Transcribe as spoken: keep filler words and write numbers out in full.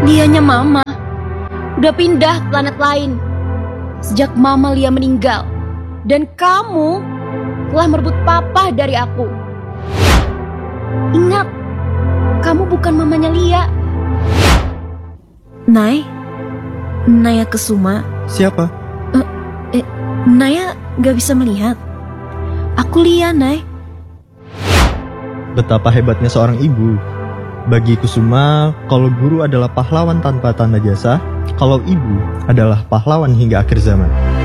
Lianya Mama udah pindah ke planet lain sejak Mama Lia meninggal. Dan kamu telah merebut Papa dari aku. Ingat, kamu bukan mamanya Lia. Nay, Naya Kesuma. Siapa? Uh, eh, Naya gak bisa melihat. Aku Lia, Nay. Betapa hebatnya seorang ibu. Bagi Kusuma, kalau guru adalah pahlawan tanpa tanda jasa, kalau ibu adalah pahlawan hingga akhir zaman.